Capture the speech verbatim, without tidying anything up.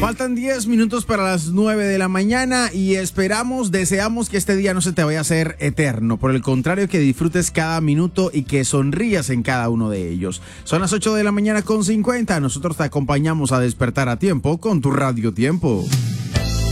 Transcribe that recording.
Faltan diez minutos para las nueve de la mañana y esperamos, deseamos que este día no se te vaya a hacer eterno. Por el contrario, que disfrutes cada minuto y que sonrías en cada uno de ellos. Son las ocho de la mañana con cincuenta. Nosotros te acompañamos a despertar a tiempo con tu Radio Tiempo.